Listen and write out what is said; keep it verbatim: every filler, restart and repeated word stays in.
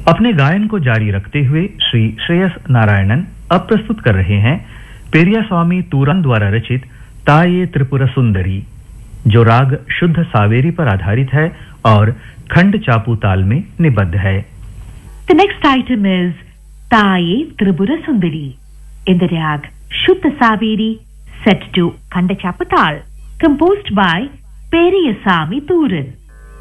अपने गायन को जारी रखते हुए श्री श्रेयस नारायणन अब प्रस्तुत कर रहे हैं पेरियास्वामी तूरान द्वारा रचित ताये त्रिपुरा सुंदरी, जो राग शुद्ध सावेरी पर आधारित है और खंड चापू ताल में निबद्ध है। The next item is Taye Tripura Sundari in the rag Shuddha Saveri set to Khanda Chapu Tal, composed by Periyasamy Tooran.